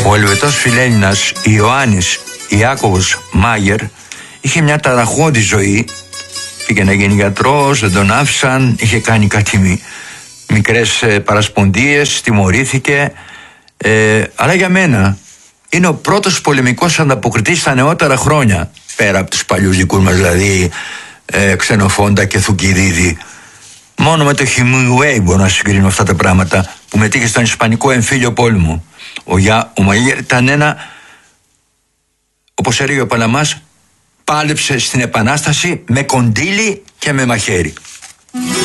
Ο Ελβετός φιλέλληνας Ιωάννης Ιάκωβος Μάγερ είχε μια ταραχώδη ζωή. Πήγε να γίνει γιατρός, δεν τον άφησαν, είχε κάνει κάτι μικρές παρασπονδίες, τιμωρήθηκε. Αλλά για μένα είναι ο πρώτος πολεμικός ανταποκριτής στα νεότερα χρόνια, πέρα από τους παλιούς δικούς μας, δηλαδή Ξενοφόντα και Θουκυδίδη. Μόνο με το Χιμιγουέι μπορώ να συγκρίνω αυτά τα πράγματα, που μετήχε στον Ισπανικό εμφύλιο πόλεμο. Ο Μαγέρ ήταν ένα, όπως έλεγε ο Παλαμάς, πάλεψε στην Επανάσταση με κοντήλι και με μαχαίρι.